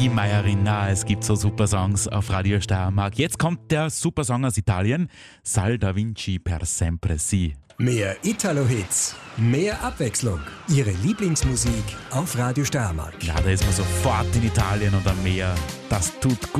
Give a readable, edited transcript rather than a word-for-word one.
Meierin, es gibt so super Songs auf Radio Steiermark. Jetzt kommt der super Song aus Italien, Sal da Vinci per sempre si. Mehr Italo-Hits, mehr Abwechslung. Ihre Lieblingsmusik auf Radio Steiermark. Ja, da ist man sofort in Italien und am Meer. Das tut gut.